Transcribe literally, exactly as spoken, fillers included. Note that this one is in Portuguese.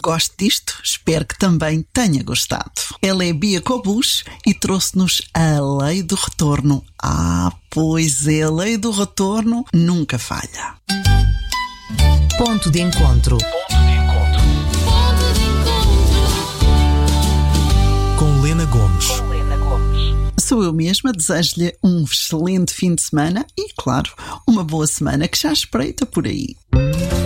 goste disto, espero que também tenha gostado. Ela é Bia Cobus e trouxe-nos a Lei do Retorno. Ah, pois é, a Lei do Retorno nunca falha. Ponto de encontro. Ponto de encontro. Com Lena Gomes. Sou eu mesma, desejo-lhe um excelente fim de semana e, claro, uma boa semana que já espreita por aí.